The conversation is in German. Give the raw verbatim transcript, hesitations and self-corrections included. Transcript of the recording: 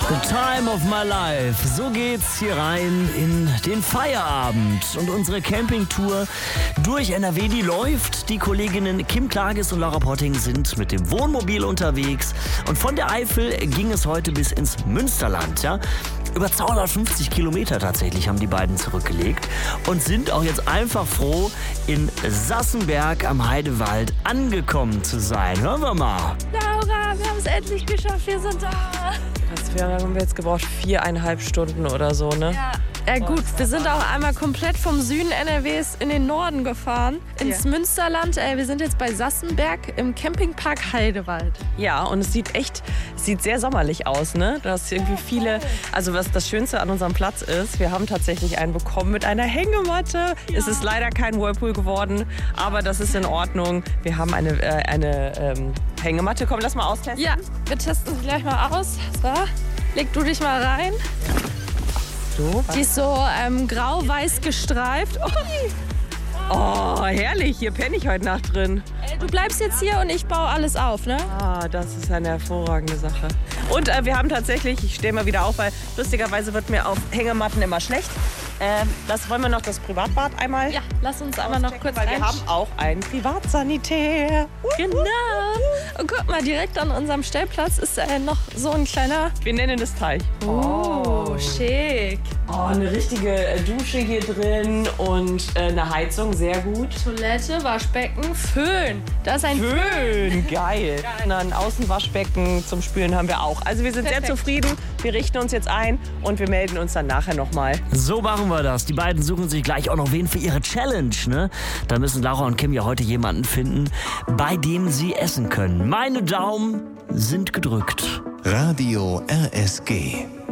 The time of my life. So geht's hier rein in den Feierabend. Und unsere Campingtour durch N R W, die läuft. Die Kolleginnen Kim Klages und Laura Potting sind mit dem Wohnmobil unterwegs. Und von der Eifel ging es heute bis ins Münsterland. Ja? Über zweihundertfünfzig Kilometer tatsächlich haben die beiden zurückgelegt und sind auch jetzt einfach froh, in Sassenberg am Heidewald angekommen zu sein. Hören wir mal. Laura, wir haben es endlich geschafft, wir sind da. Das wäre, haben wir jetzt gebraucht, viereinhalb Stunden oder so, ne? Ja. Ja gut, wir sind auch einmal komplett vom Süden N R Ws in den Norden gefahren, ins Ja. Münsterland. Äh, wir sind jetzt bei Sassenberg im Campingpark Heidewald. Ja, und es sieht echt, sieht sehr sommerlich aus, ne? Da ist irgendwie viele, also was das Schönste an unserem Platz ist, wir haben tatsächlich einen bekommen mit einer Hängematte. Ja. Es ist leider kein Whirlpool geworden, aber das ist in Ordnung. Wir haben eine, äh, eine ähm, Hängematte. Komm, lass mal austesten. Ja, wir testen sie gleich mal aus. So, leg du dich mal rein. So, Die ist so ähm, grau-weiß gestreift. Oh, oh, herrlich, hier penne ich heute Nacht drin. äh, du bleibst jetzt hier und ich baue alles auf, ne? Ah, das ist eine hervorragende Sache. Und äh, wir haben tatsächlich, ich stehe mal wieder auf, weil lustigerweise wird mir auf Hängematten immer schlecht. Ähm, das wollen wir noch das Privatbad einmal. Ja, lass uns aber noch kurz weil wir rein. haben auch ein Privatsanitär. Genau. Und guck mal, direkt an unserem Stellplatz ist äh, noch so ein kleiner... Wir nennen es Teich. Oh, schick. Oh, eine richtige äh, Dusche hier drin und äh, eine Heizung, sehr gut. Toilette, Waschbecken, Föhn. Da ist ein Föhn. Schön, geil. Und ein Außenwaschbecken zum Spülen haben wir auch. Also wir sind Perfekt. sehr zufrieden. Wir richten uns jetzt ein und wir melden uns dann nachher nochmal. So machen wir das. Die beiden suchen sich gleich auch noch wen für ihre Challenge, ne? Da müssen Laura und Kim ja heute jemanden finden, bei dem sie essen können. Meine Daumen sind gedrückt. Radio R S G.